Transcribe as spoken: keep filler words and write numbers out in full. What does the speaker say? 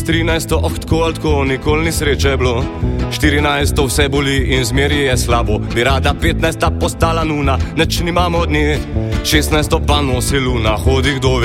S trinajsto, oh tako ali tako, nikoli ni sreče bilo. Štirinajsto vse boli in zmeri je slabo. Bi rada petnajsta postala nuna, neč nimamo od nje. Šestnajsto pa nosi luna, hodi kdo ve.